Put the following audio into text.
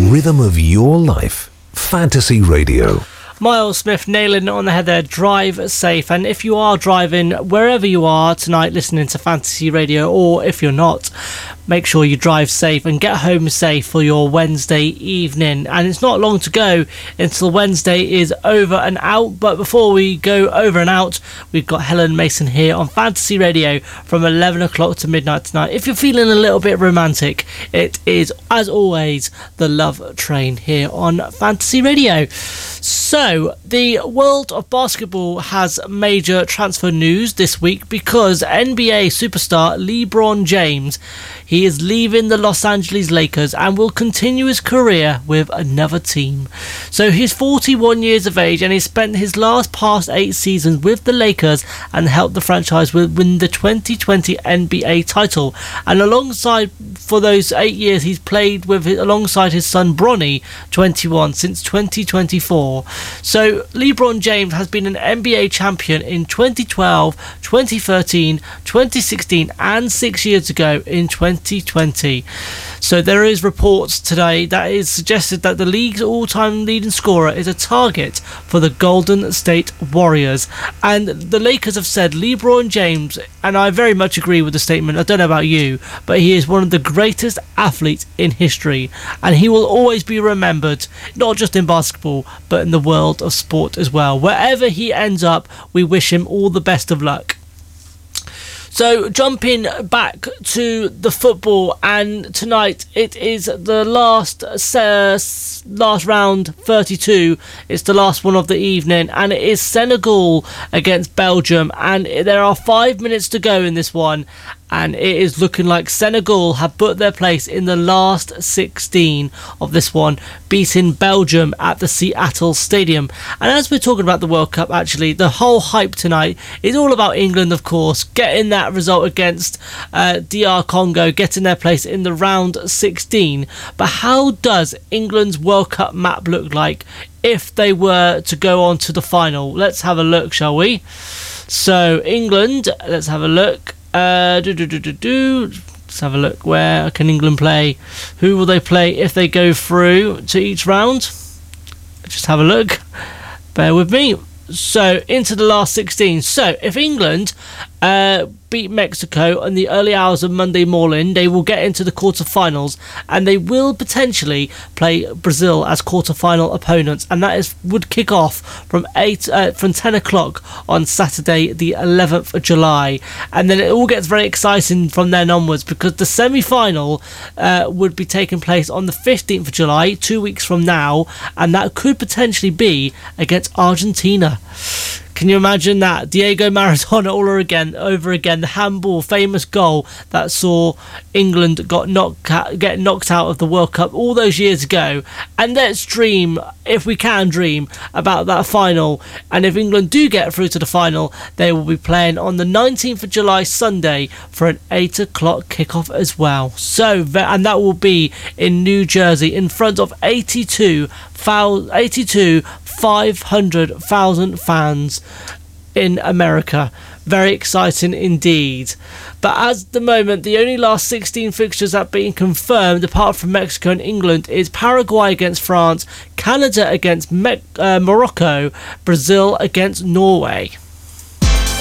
rhythm of your life. Fantasy Radio. Miles Smith nailing it on the head there. Drive safe. And if you are driving wherever you are tonight listening to Fantasy Radio, or if you're not, make sure you drive safe and get home safe for your Wednesday evening. And it's not long to go until Wednesday is over and out. But before we go over and out, we've got Helen Mason here on Fantasy Radio from 11 o'clock to midnight tonight. If you're feeling a little bit romantic, it is, as always, the Love Train here on Fantasy Radio. So, the world of basketball has major transfer news this week because NBA superstar LeBron James, he is leaving the Los Angeles Lakers and will continue his career with another team. So he's 41 years of age and he spent his past 8 seasons with the Lakers and helped the franchise win the 2020 NBA title. And alongside, for those 8 years, he's played alongside his son Bronny, 21, since 2024. So LeBron James has been an NBA champion in 2012, 2013, 2016 and 6 years ago in 2020. So there is reports today that is suggested that the league's all-time leading scorer is a target for the Golden State Warriors. And the Lakers have said LeBron James, and I very much agree with the statement, I don't know about you, but he is one of the greatest athletes in history. And he will always be remembered, not just in basketball, but in the world of sport as well. Wherever he ends up, we wish him all the best of luck. So jumping back to the football, and tonight it is the last round 32. It's the last one of the evening, and it is Senegal against Belgium, and there are 5 minutes to go in this one. And it is looking like Senegal have put their place in the last 16 of this one, beating Belgium at the Seattle Stadium. And as we're talking about the World Cup, actually, the whole hype tonight is all about England, of course, getting that result against DR Congo, getting their place in the round 16. But how does England's World Cup map look like if they were to go on to the final? Let's have a look, shall we? So England, let's have a look. Let's have a look. Where can England play? Who will they play if they go through to each round? Just have a look. Bear with me. So into the last 16. So if England beat Mexico in the early hours of Monday morning, they will get into the quarterfinals, and they will potentially play Brazil as quarterfinal opponents, and that would kick off from 10 o'clock on Saturday the 11th of July. And then it all gets very exciting from then onwards, because the semi-final would be taking place on the 15th of July, 2 weeks from now, and that could potentially be against Argentina. Can you imagine that? Diego Maradona over again, the handball famous goal that saw England get knocked out of the World Cup all those years ago. And let's dream, if we can dream, about that final. And if England do get through to the final, they will be playing on the 19th of July, Sunday, for an 8 o'clock kickoff as well. So, and that will be in New Jersey in front of 500,000 fans in America. Very exciting indeed. But at the moment, the only last 16 fixtures that have been confirmed, apart from Mexico and England, is Paraguay against France, Canada against Morocco, Brazil against Norway.